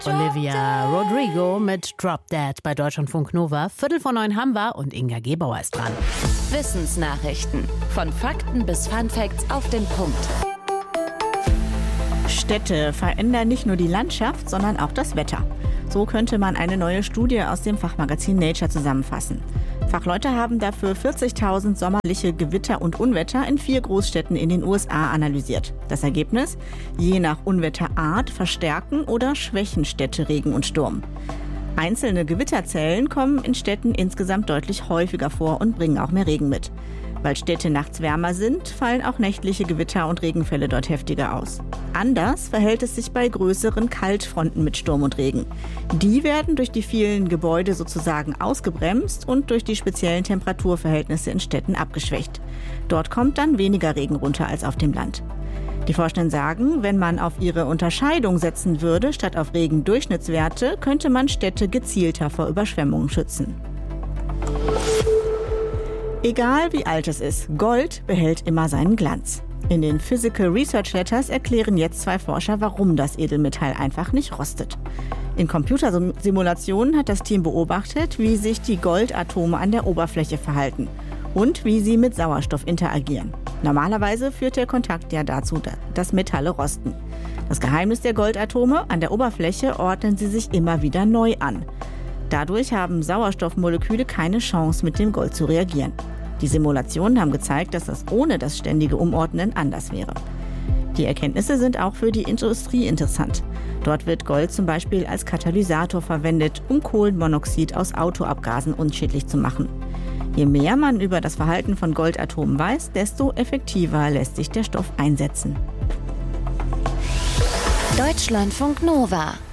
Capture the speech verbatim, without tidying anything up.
Olivia Rodrigo mit Drop Dead bei Deutschlandfunk Nova. Viertel vor neun haben wir und Inga Gebauer ist dran. Wissensnachrichten. Von Fakten bis Funfacts auf den Punkt. Städte verändern nicht nur die Landschaft, sondern auch das Wetter. So könnte man eine neue Studie aus dem Fachmagazin Nature zusammenfassen. Fachleute haben dafür vierzigtausend sommerliche Gewitter und Unwetter in vier Großstädten in den U S A analysiert. Das Ergebnis? Je nach Unwetterart verstärken oder schwächen Städte Regen und Sturm. Einzelne Gewitterzellen kommen in Städten insgesamt deutlich häufiger vor und bringen auch mehr Regen mit. Weil Städte nachts wärmer sind, fallen auch nächtliche Gewitter und Regenfälle dort heftiger aus. Anders verhält es sich bei größeren Kaltfronten mit Sturm und Regen. Die werden durch die vielen Gebäude sozusagen ausgebremst und durch die speziellen Temperaturverhältnisse in Städten abgeschwächt. Dort kommt dann weniger Regen runter als auf dem Land. Die Forschenden sagen, wenn man auf ihre Unterscheidung setzen würde, statt auf Regendurchschnittswerte, könnte man Städte gezielter vor Überschwemmungen schützen. Egal wie alt es ist, Gold behält immer seinen Glanz. In den Physical Research Letters erklären jetzt zwei Forscher, warum das Edelmetall einfach nicht rostet. In Computersimulationen hat das Team beobachtet, wie sich die Goldatome an der Oberfläche verhalten und wie sie mit Sauerstoff interagieren. Normalerweise führt der Kontakt ja dazu, dass Metalle rosten. Das Geheimnis der Goldatome: an der Oberfläche ordnen sie sich immer wieder neu an. Dadurch haben Sauerstoffmoleküle keine Chance, mit dem Gold zu reagieren. Die Simulationen haben gezeigt, dass das ohne das ständige Umordnen anders wäre. Die Erkenntnisse sind auch für die Industrie interessant. Dort wird Gold zum Beispiel als Katalysator verwendet, um Kohlenmonoxid aus Autoabgasen unschädlich zu machen. Je mehr man über das Verhalten von Goldatomen weiß, desto effektiver lässt sich der Stoff einsetzen. Deutschlandfunk Nova.